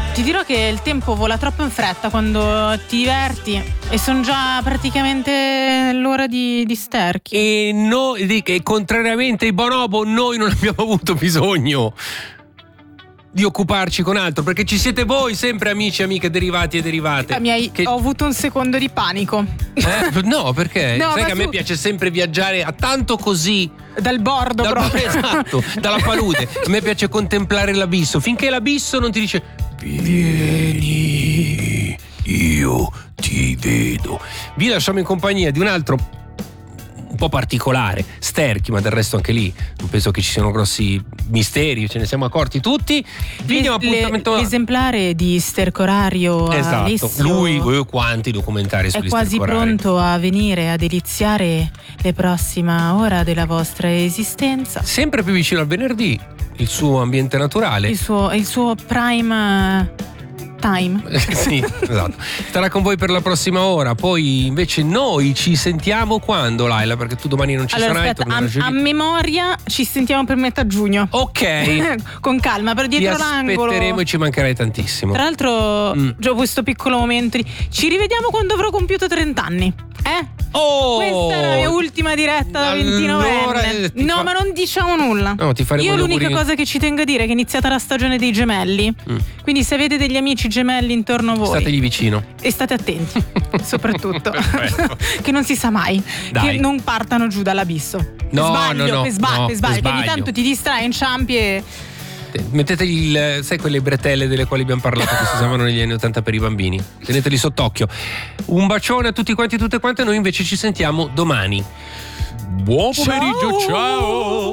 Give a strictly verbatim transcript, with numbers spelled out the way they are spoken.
Ti dirò che il tempo vola troppo in fretta quando ti diverti e sono già praticamente l'ora di, di sterchi. E noi, e contrariamente ai bonobo, noi non abbiamo avuto bisogno di occuparci con altro, perché ci siete voi sempre, amici, amiche, derivati e derivate. Mi hai, che... Ho avuto un secondo di panico. Eh? No, perché? No, sai che a me tu... piace sempre viaggiare a tanto così. Dal bordo dal, proprio. Esatto, dalla palude. A me piace contemplare l'abisso, finché l'abisso non ti dice vieni, io ti vedo. Vi lasciamo in compagnia di un altro un po' particolare, Sterchi, ma del resto anche lì non penso che ci siano grossi misteri, ce ne siamo accorti tutti. Vi diamo appuntamento. L'esemplare di Stercorario. Esatto, Alessio lui, lui quanti documentari sugli è quasi stercorari. pronto a venire a deliziare le prossima ora della vostra esistenza. Sempre più vicino al venerdì, il suo ambiente naturale, il suo, il suo prime time. sì, esatto. Starà con voi per la prossima ora. Poi invece noi ci sentiamo quando, Laila? Perché tu domani non ci allora, sarai. aspetta, a, a memoria ci sentiamo per metà giugno. Ok. Con calma, per dietro Ti l'angolo. aspetteremo e ci mancherai tantissimo. Tra l'altro mm. già questo piccolo momento di... Ci rivediamo quando avrò compiuto trenta anni. Eh? Oh! Questa è la mia ultima diretta da ventinove. Allora, no, fa... ma non diciamo nulla. No, ti faremo Io l'unica auguri... cosa che ci tengo a dire è che è iniziata la stagione dei gemelli. Mm. Quindi se avete degli amici gemelli intorno a voi, stategli vicino. E state attenti, soprattutto. Che non si sa mai. Dai. Che non partano giù dall'abisso. No, sbaglio, no, no, per sbaglio, no, per sbaglio, per che ogni sbaglio. tanto ti distrai, inciampi e... Mettetegli il, sai quelle bretelle delle quali abbiamo parlato che si usavano negli anni ottanta per i bambini, teneteli sott'occhio. Un bacione a tutti quanti e tutte quante. Noi invece ci sentiamo domani. Buon pomeriggio, ciao, ciao.